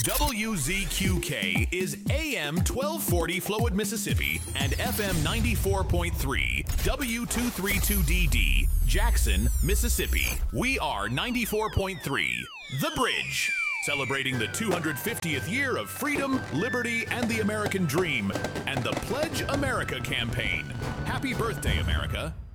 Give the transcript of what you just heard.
WZQK is AM 1240 Flowood, Mississippi, and FM 94.3 W232DD Jackson, Mississippi. We are 94.3 The Bridge, celebrating the 250th year of freedom, liberty, and the American dream, and the Pledge America campaign. Happy birthday, America.